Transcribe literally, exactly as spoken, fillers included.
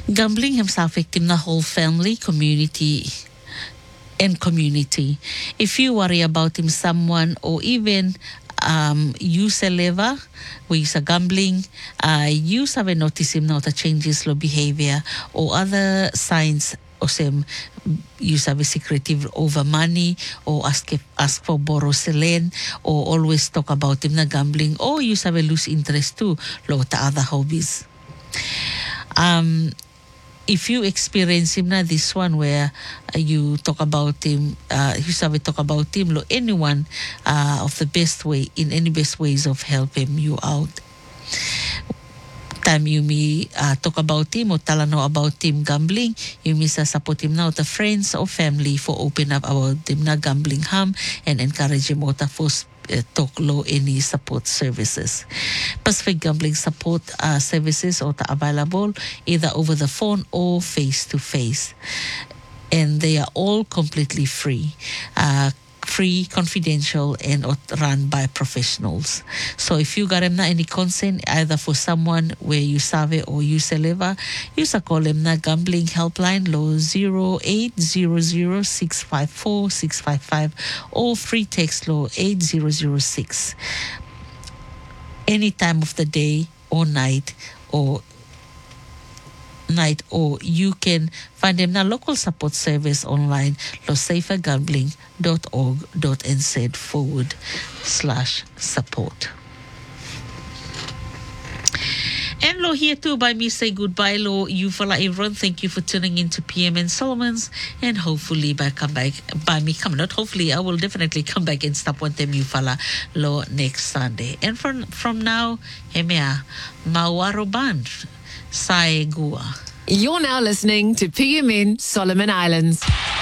Gambling himself victim the whole family, community, and community. If you worry about him, someone, or even um, use a lever, we use a gambling, uh, you have a notice him now to changes slow behavior or other signs or some use have a secretive over money or ask ask for borrow selen or always talk about him na gambling or you have a lose interest too, lo to other hobbies. Um, if you experience him na this one where uh, you talk about him, uh, you sabi talk about him, lo anyone uh, of the best way, in any best ways of helping you out. Time you may uh, talk about him or tell no about him gambling, you may support him now the friends or family for open up about him na gambling harm and encourage him out for uh, talk low any support services. Pacific Gambling Support uh, services are available either over the phone or face to face, and they are all completely free. Uh, free, confidential, and run by professionals. So if you got them na any concern, either for someone where you save or you saliva, you can call them na gambling helpline low zero eight zero zero six five four six five five or free text low eight zero zero six. Any time of the day or night or night or you can find them na local support service online lo safer gambling dot org dot n z forward slash support. And lo here too by me say goodbye lo you fella everyone. Thank you for tuning in to P M N Solomons, and hopefully by come back by me come not hopefully I will definitely come back and stop one them you fella lo next Sunday. And from from now hemea Mawaro Band Sai Gua. You're now listening to P M N Solomon Islands.